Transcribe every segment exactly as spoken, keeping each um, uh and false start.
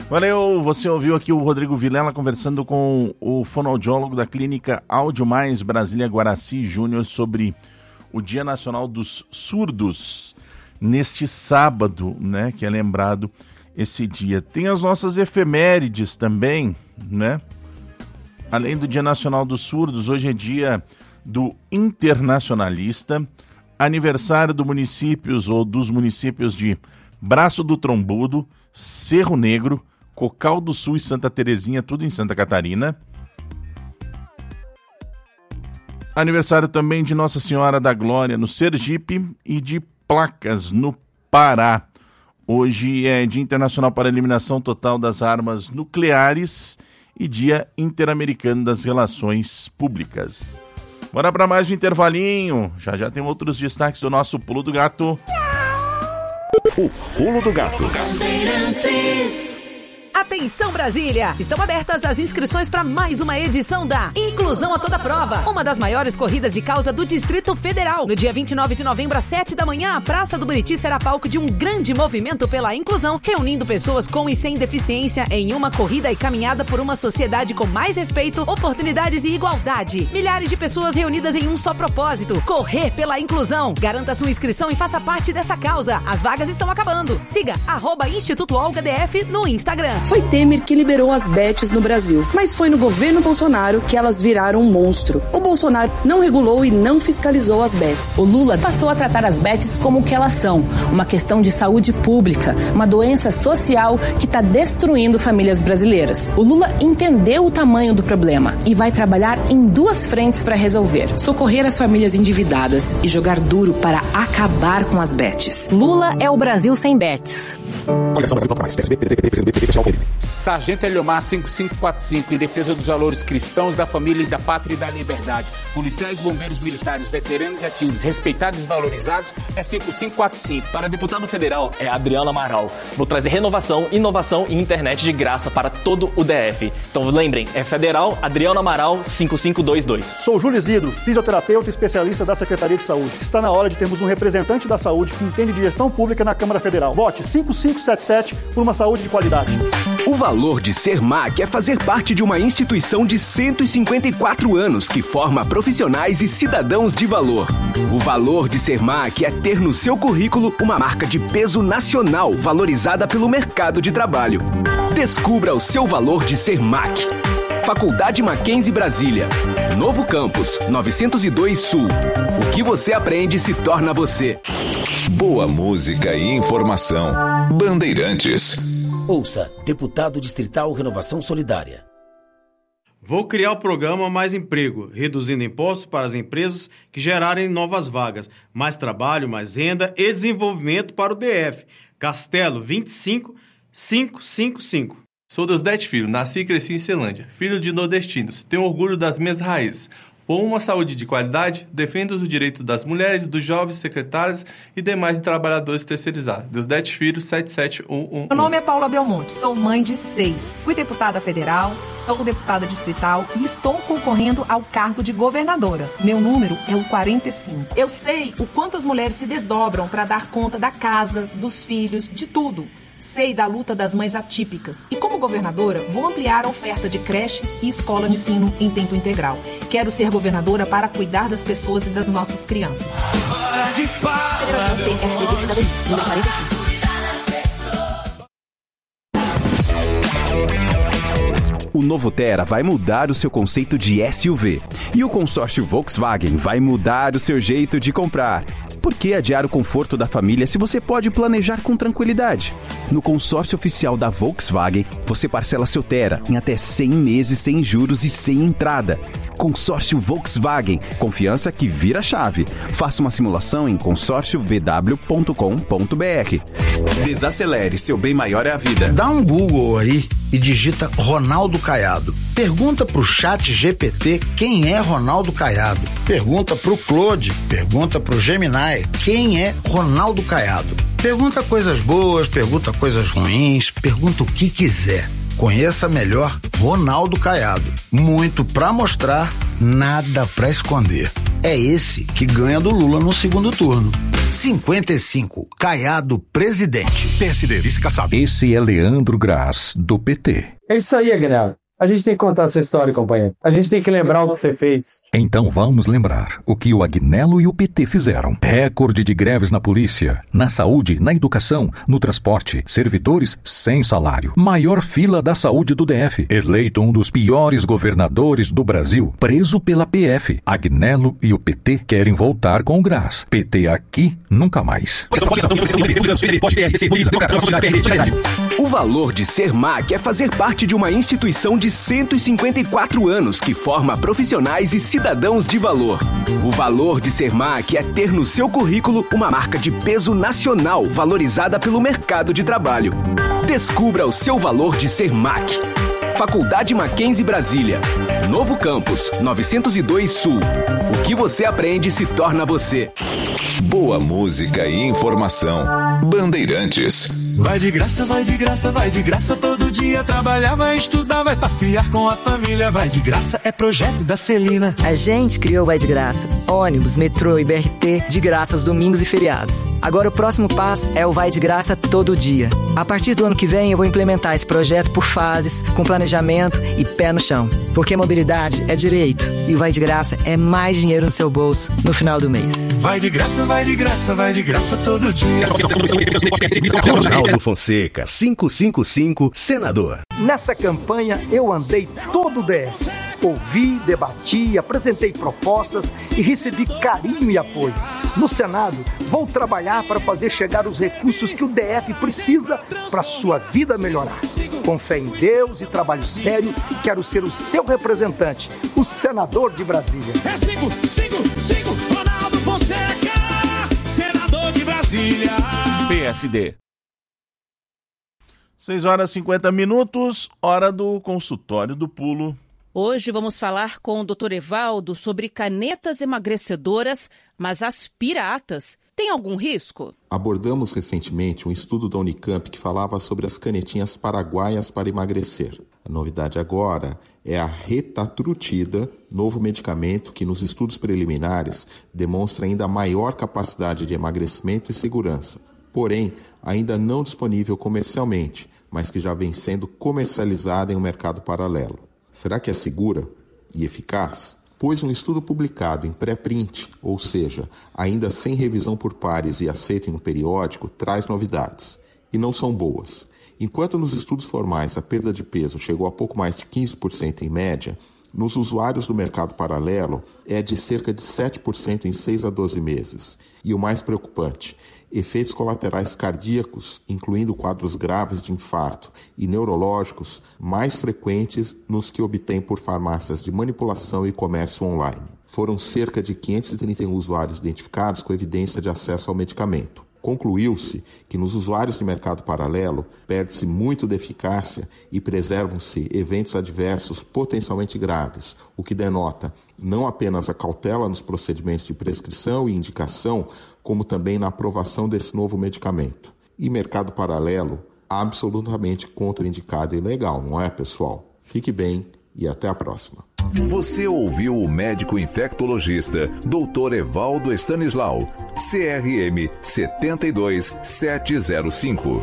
Valeu, você ouviu aqui o Rodrigo Vilela conversando com o fonoaudiólogo da clínica Áudio Mais Brasília Guaraci Júnior sobre o Dia Nacional dos Surdos, neste sábado, né, que é lembrado esse dia. Tem as nossas efemérides também, né? Além do Dia Nacional dos Surdos, hoje é dia do internacionalista, aniversário do municípios ou dos municípios de Braço do Trombudo, Cerro Negro, Cocal do Sul e Santa Terezinha, tudo em Santa Catarina. Aniversário também de Nossa Senhora da Glória no Sergipe e de Placas no Pará. Hoje é Dia Internacional para a Eliminação Total das Armas Nucleares e Dia Interamericano das Relações Públicas. Bora para mais um intervalinho. Já já tem outros destaques do nosso Pulo do Gato. O Pulo do Gato. Atenção Brasília! Estão abertas as inscrições para mais uma edição da Inclusão a Toda Prova, uma das maiores corridas de causa do Distrito Federal. No dia vinte e nove de novembro, às sete da manhã, a Praça do Buriti será palco de um grande movimento pela inclusão, reunindo pessoas com e sem deficiência em uma corrida e caminhada por uma sociedade com mais respeito, oportunidades e igualdade. Milhares de pessoas reunidas em um só propósito: correr pela inclusão. Garanta sua inscrição e faça parte dessa causa. As vagas estão acabando. Siga arroba Instituto Olga D F no Instagram. Foi Temer que liberou as bets no Brasil, mas foi no governo Bolsonaro que elas viraram um monstro. O Bolsonaro não regulou e não fiscalizou as bets. O Lula passou a tratar as bets como o que elas são, uma questão de saúde pública, uma doença social que está destruindo famílias brasileiras. O Lula entendeu o tamanho do problema e vai trabalhar em duas frentes para resolver: socorrer as famílias endividadas e jogar duro para acabar com as bets. Lula é o Brasil sem bets. Sargento Eliomar cinco cinco quatro cinco, em defesa dos valores cristãos, da família, da pátria e da liberdade. Policiais, bombeiros, militares, veteranos e ativos, respeitados e valorizados, é cinco cinco quatro cinco. Para deputado federal, é Adriano Amaral. Vou trazer renovação, inovação e internet de graça para todo o D F. Então lembrem, é federal, Adriano Amaral, cinco cinco dois dois. Sou Júlio Isidro, fisioterapeuta e especialista da Secretaria de Saúde. Está na hora de termos um representante da saúde que entende de gestão pública na Câmara Federal. Vote cinco cinco sete sete por uma saúde de qualidade. O valor de ser M A C é fazer parte de uma instituição de cento e cinquenta e quatro anos que forma profissionais e cidadãos de valor. O valor de ser M A C é ter no seu currículo uma marca de peso nacional valorizada pelo mercado de trabalho. Descubra o seu valor de ser M A C. Faculdade Mackenzie Brasília. Novo Campus, novecentos e dois Sul. O que você aprende se torna você. Boa música e informação. Bandeirantes. Ouça, Deputado Distrital Renovação Solidária. Vou criar o programa Mais Emprego, reduzindo impostos para as empresas que gerarem novas vagas, mais trabalho, mais renda e desenvolvimento para o D F. Castelo vinte e cinco, quinhentos e cinquenta e cinco. Sou Deusdete Filho, nasci e cresci em Ceilândia, filho de nordestinos, tenho orgulho das minhas raízes. Por uma saúde de qualidade, defendo os direitos das mulheres, dos jovens, secretários e demais trabalhadores terceirizados. Deusdete Filho, sete sete um um um. Meu nome é Paula Belmonte, sou mãe de seis. Fui deputada federal, sou deputada distrital e estou concorrendo ao cargo de governadora. Meu número é o quarenta e cinco. Eu sei o quanto as mulheres se desdobram para dar conta da casa, dos filhos, de tudo. Sei da luta das mães atípicas e, como governadora, vou ampliar a oferta de creches e escola de ensino em tempo integral. Quero ser governadora para cuidar das pessoas e das nossas crianças. Federação P S D B Cidadania, número quarenta e cinco. O novo Tera vai mudar o seu conceito de S U V. E o consórcio Volkswagen vai mudar o seu jeito de comprar. Por que adiar o conforto da família se você pode planejar com tranquilidade? No consórcio oficial da Volkswagen, você parcela seu Tera em até cem meses sem juros e sem entrada. Consórcio Volkswagen, confiança que vira chave. Faça uma simulação em consórcio v w ponto com ponto b r. Desacelere, seu bem maior é a vida. Dá um Google aí e digita Ronaldo Caiado. Pergunta pro chat G P T quem é Ronaldo Caiado. Pergunta pro Claude, pergunta pro Gemini quem é Ronaldo Caiado. Pergunta coisas boas, pergunta coisas ruins, pergunta o que quiser. Conheça melhor Ronaldo Caiado. Muito pra mostrar, nada pra esconder. É esse que ganha do Lula no segundo turno. cinquenta e cinco, Caiado, presidente. P S D, vice-caçado. Esse é Leandro Graz, do P T. É isso aí, Agnello. A gente tem que contar essa história, companheiro. A gente tem que lembrar o que você fez. Então vamos lembrar o que o Agnello e o P T fizeram. Recorde de greves na polícia, na saúde, na educação, no transporte, servidores sem salário. Maior fila da saúde do D F. Eleito um dos piores governadores do Brasil, preso pela P F. Agnello e o P T querem voltar com o Graz. P T aqui, nunca mais. O valor de ser M A C é fazer parte de uma instituição de cento e cinquenta e quatro anos que forma profissionais e cidadãos de valor. O valor de ser M A C é ter no seu currículo uma marca de peso nacional valorizada pelo mercado de trabalho. Descubra o seu valor de ser M A C. Faculdade Mackenzie Brasília. Novo Campus, novecentos e dois Sul. O que você aprende se torna você. Boa música e informação. Bandeirantes. Vai de graça, vai de graça, vai de graça todo dia. Trabalhar, vai estudar, vai passear com a família. Vai de graça é projeto da Celina. A gente criou o Vai de Graça. Ônibus, metrô e B R T de graça aos domingos e feriados. Agora o próximo passo é o Vai de Graça todo dia. A partir do ano que vem eu vou implementar esse projeto por fases, com planejamento e pé no chão. Porque mobilidade é direito e o Vai de Graça é mais dinheiro no seu bolso no final do mês. Vai de graça, vai de graça, vai de graça todo dia. Ronaldo Fonseca, quinhentos e cinquenta e cinco, senador. Nessa campanha eu andei todo o D F. Ouvi, debati, apresentei propostas e recebi carinho e apoio. No Senado, vou trabalhar para fazer chegar os recursos que o D F precisa para a sua vida melhorar. Com fé em Deus e trabalho sério, quero ser o seu representante, o senador de Brasília. É cinco, cinco, cinco, Ronaldo Fonseca, senador de Brasília. P S D. seis horas e cinquenta minutos, hora do consultório do pulo. Hoje vamos falar com o doutor Evaldo sobre canetas emagrecedoras, mas as piratas têm algum risco? Abordamos recentemente um estudo da Unicamp que falava sobre as canetinhas paraguaias para emagrecer. A novidade agora é a retatrutida, novo medicamento que nos estudos preliminares demonstra ainda maior capacidade de emagrecimento e segurança, porém ainda não disponível comercialmente, mas que já vem sendo comercializada em um mercado paralelo. Será que é segura e eficaz? Pois um estudo publicado em pré-print, ou seja, ainda sem revisão por pares e aceito em um periódico, traz novidades. E não são boas. Enquanto nos estudos formais a perda de peso chegou a pouco mais de quinze por cento em média, nos usuários do mercado paralelo é de cerca de sete por cento em seis a doze meses. E o mais preocupante, efeitos colaterais cardíacos, incluindo quadros graves de infarto e neurológicos, mais frequentes nos que obtém por farmácias de manipulação e comércio online. Foram cerca de quinhentos e trinta e um usuários identificados com evidência de acesso ao medicamento. Concluiu-se que nos usuários de mercado paralelo perde-se muito da eficácia e preservam-se eventos adversos potencialmente graves, o que denota não apenas a cautela nos procedimentos de prescrição e indicação, como também na aprovação desse novo medicamento. E mercado paralelo, absolutamente contraindicado e ilegal, não é, pessoal? Fique bem e até a próxima. Você ouviu o médico infectologista doutor Evaldo Stanislau, C R M sete dois sete zero cinco.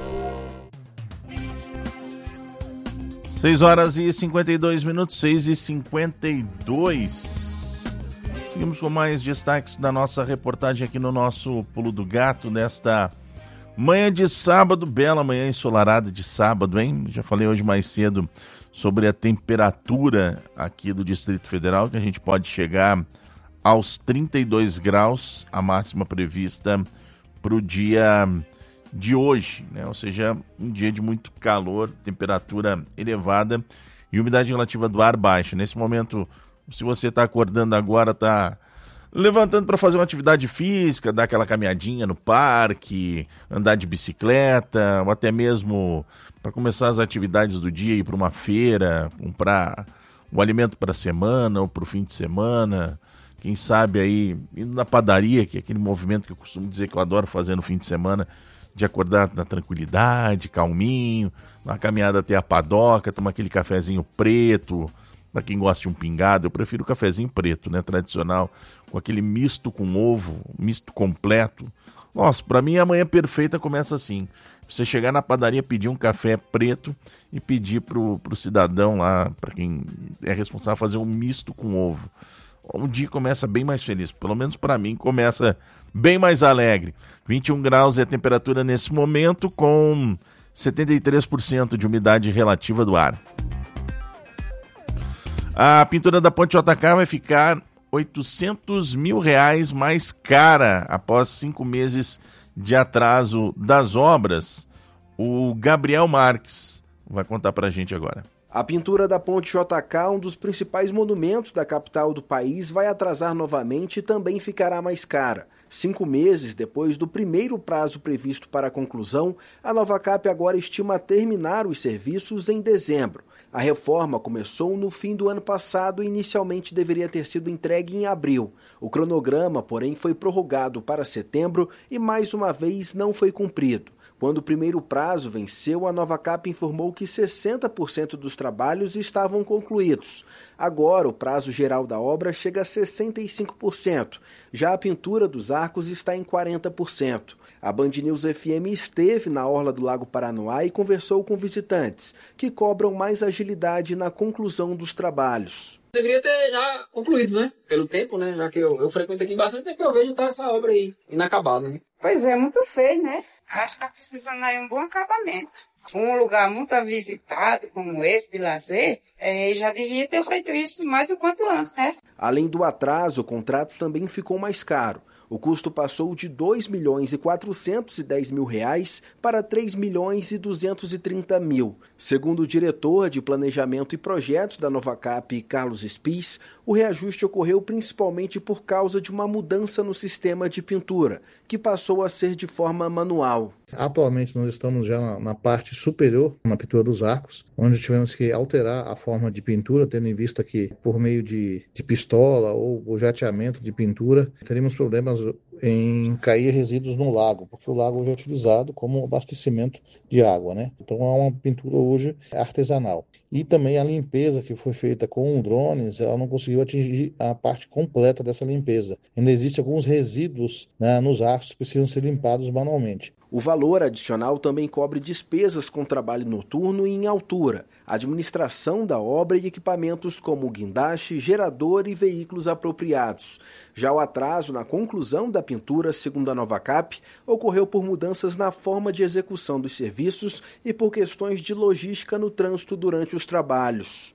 seis horas e cinquenta e dois minutos, seis e cinquenta e dois. Seguimos com mais destaques da nossa reportagem aqui no nosso Pulo do Gato, nesta manhã de sábado, bela manhã ensolarada de sábado, hein? Já falei hoje mais cedo sobre a temperatura aqui do Distrito Federal, que a gente pode chegar aos trinta e dois graus, a máxima prevista para o dia de hoje, né? Ou seja, um dia de muito calor, temperatura elevada e umidade relativa do ar baixa. Nesse momento, se você está acordando agora, está levantando para fazer uma atividade física, dar aquela caminhadinha no parque, andar de bicicleta, ou até mesmo para começar as atividades do dia, ir para uma feira, comprar um alimento para a semana ou para o fim de semana, quem sabe aí indo na padaria, que é aquele movimento que eu costumo dizer que eu adoro fazer no fim de semana, de acordar na tranquilidade, calminho, uma caminhada até a padoca, tomar aquele cafezinho preto, para quem gosta de um pingado, eu prefiro o cafezinho preto, né, tradicional, com aquele misto com ovo, misto completo. Nossa, para mim a manhã perfeita começa assim. Você chegar na padaria, pedir um café preto e pedir pro, pro cidadão lá, para quem é responsável, fazer um misto com ovo. O dia começa bem mais feliz, pelo menos para mim começa bem mais alegre. vinte e um graus é a temperatura nesse momento, com setenta e três por cento de umidade relativa do ar. A pintura da Ponte J K vai ficar oitocentos mil reais mais cara após cinco meses de atraso das obras. O Gabriel Marques vai contar pra gente agora. A pintura da Ponte J K, um dos principais monumentos da capital do país, vai atrasar novamente e também ficará mais cara. Cinco meses depois do primeiro prazo previsto para a conclusão, a Novacap agora estima terminar os serviços em dezembro. A reforma começou no fim do ano passado e inicialmente deveria ter sido entregue em abril. O cronograma, porém, foi prorrogado para setembro e mais uma vez não foi cumprido. Quando o primeiro prazo venceu, a Novacap informou que sessenta por cento dos trabalhos estavam concluídos. Agora, o prazo geral da obra chega a sessenta e cinco por cento. Já a pintura dos arcos está em quarenta por cento. A Band News F M esteve na orla do Lago Paranoá e conversou com visitantes, que cobram mais agilidade na conclusão dos trabalhos. Deveria ter já concluído, né? Pelo tempo, né? Já que eu, eu frequento aqui bastante tempo, eu vejo tá essa obra aí inacabada, né? Pois é, muito feio, né? Acho que está precisando aí um bom acabamento. Um lugar muito visitado como esse de lazer, é, já devia ter feito isso mais o quanto antes, né? Além do atraso, o contrato também ficou mais caro. O custo passou de dois milhões e quatrocentos e dez mil reais para três milhões e duzentos e trinta mil. Segundo o diretor de Planejamento e Projetos da Novacap, Carlos Spies, o reajuste ocorreu principalmente por causa de uma mudança no sistema de pintura, que passou a ser de forma manual. Atualmente nós estamos já na, na parte superior, na pintura dos arcos, onde tivemos que alterar a forma de pintura, tendo em vista que por meio de, de pistola ou o jateamento de pintura, teríamos problemas em cair resíduos no lago, porque o lago hoje é utilizado como abastecimento de água, né? Então é uma pintura hoje artesanal. E também a limpeza que foi feita com drones, ela não conseguiu atingir a parte completa dessa limpeza. Ainda existem alguns resíduos, né, nos arcos que precisam ser limpados manualmente. O valor adicional também cobre despesas com trabalho noturno e em altura, administração da obra e equipamentos como guindaste, gerador e veículos apropriados. Já o atraso na conclusão da pintura, segundo a Novacap, ocorreu por mudanças na forma de execução dos serviços e por questões de logística no trânsito durante os trabalhos.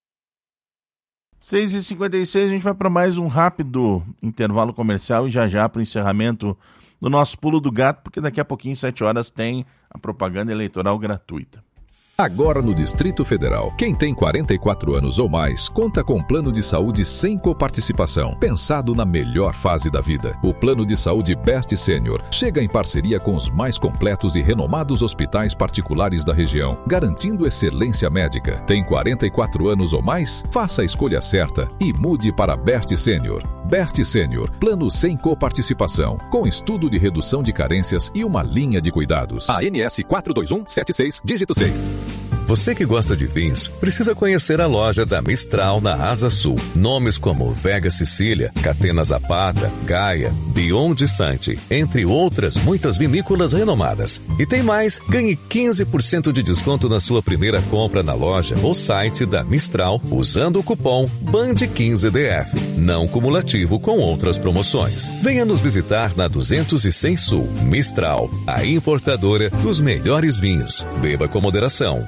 seis e cinquenta e seis, a gente vai para mais um rápido intervalo comercial e já já para o encerramento do nosso Pulo do Gato, porque daqui a pouquinho, sete horas, tem a propaganda eleitoral gratuita. Agora no Distrito Federal, quem tem quarenta e quatro anos ou mais conta com plano de saúde sem coparticipação, pensado na melhor fase da vida. O plano de saúde Best Senior chega em parceria com os mais completos e renomados hospitais particulares da região, garantindo excelência médica. Tem quarenta e quatro anos ou mais? Faça a escolha certa e mude para Best Senior. Best Senior, plano sem coparticipação, com estudo de redução de carências e uma linha de cuidados. A N S quatro dois um sete seis, dígito seis. Você que gosta de vinhos, precisa conhecer a loja da Mistral na Asa Sul. Nomes como Vega Sicília, Catena Zapata, Gaia, Beyond Sante, entre outras muitas vinícolas renomadas. E tem mais, ganhe quinze por cento de desconto na sua primeira compra na loja ou site da Mistral, usando o cupom B A N D quinze D F, não cumulativo com outras promoções. Venha nos visitar na duzentos e seis Sul. Mistral, a importadora dos melhores vinhos. Beba com moderação.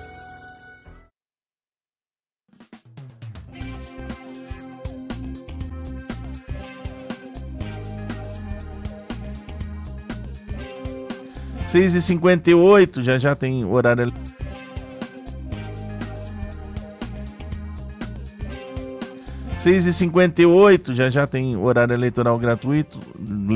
seis e cinquenta e oito, já já tem horário. seis e cinquenta e oito, já já tem horário eleitoral gratuito.